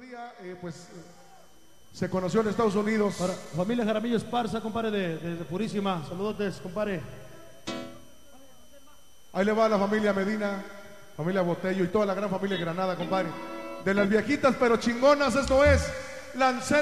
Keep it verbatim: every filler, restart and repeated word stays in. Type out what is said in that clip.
día, eh, pues, se conoció en Estados Unidos. Para familia Jaramillo Esparza, compadre, de, de, de Purísima. Saludotes, compadre. Ahí le va a la familia Medina, familia Botello y toda la gran familia de Granada, compadre. De las viejitas pero chingonas, esto es Lancero.